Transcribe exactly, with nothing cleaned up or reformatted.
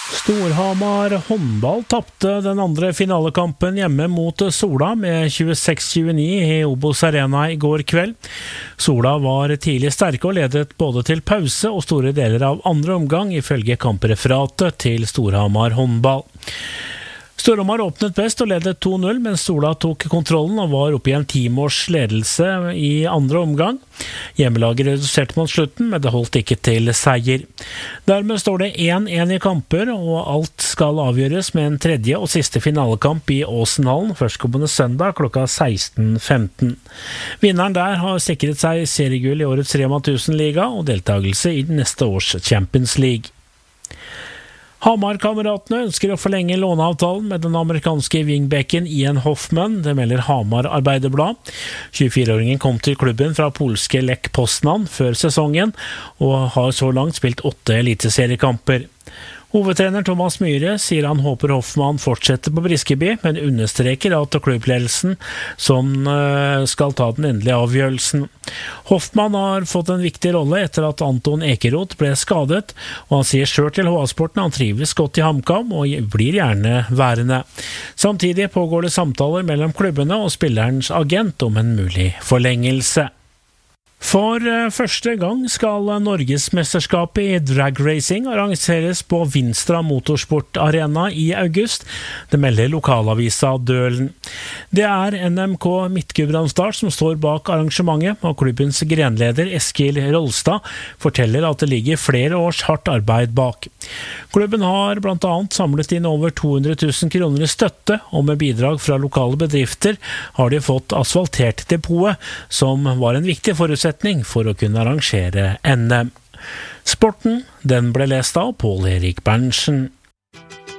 Storhamar håndball tappte den andre finalekampen hjemme mot Sola med tjueseks tjueni i Obos Arena i går kveld. Sola var tidlig sterke og ledet både til pause og store deler av andre omgang, ifølge kampreferatet til Storhamar håndball. Storhamar åpnet best og ledet to null, mens Sola tok kontrollen og var oppe i en timårs ledelse i andre omgang. Hjemmelaget reduserte mot slutten, men det holdt ikke til seier. Dermed står det én én i kamper, og alt skal avgjøres med en tredje og siste finalekamp i Åsenhallen, førstkommende søndag klokka seksten femten. Vinneren der har sikret seg seriegull i årets Rema tusen-liga og deltakelse i neste års Champions League. Hamar-kameratene ønsker å forlenge låneavtalen med den amerikanske wingbacken Ian Hoffman, det melder Hamar Arbeiderblad. tjuefire-åringen kom til klubben fra polske Lech Poznan før sesongen, og har så langt spilt åtte eliteseriekamper. Hovedtrener Thomas Myhre sier han håper Hoffmann fortsetter på Briskeby, men understreker at klubbledelsen som skal ta den endelige avgjørelsen. Hoffmann har fått en viktig rolle etter at Anton Ekeroth ble skadet, og han sier selv til H A-sporten han trives godt i HamKam og blir gjerne værende. Samtidig pågår det samtaler mellom klubbene og spillerens agent om en mulig forlengelse. For første gang skal Norgesmesterskapet i dragracing arrangeres på Vinstra Motorsport Arena i august. Det melder lokalavisa Dølen. Det er N M K Midt-Gudbrandsdal som står bak arrangementet, og klubbens grenleder Eskil Rolstad forteller at det ligger flere års hardt arbeid bak. Klubben har blant annet samlet inn over to hundre tusen kroner i støtte, og med bidrag fra lokale bedrifter har de fått asfaltert depotet, som var en viktig forutsetning for å kunne arrangere N M. Sporten, den ble lest av Pål Erik Berntsen.